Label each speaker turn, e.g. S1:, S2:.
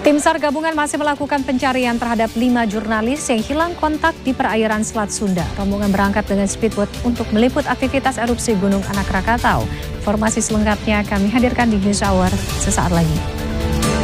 S1: Tim SAR gabungan masih melakukan pencarian terhadap 5 jurnalis yang hilang kontak di perairan Selat Sunda. Rombongan berangkat dengan speedboat untuk meliput aktivitas erupsi Gunung Anak Rakatau. Informasi selengkapnya kami hadirkan di News Hour sesaat lagi.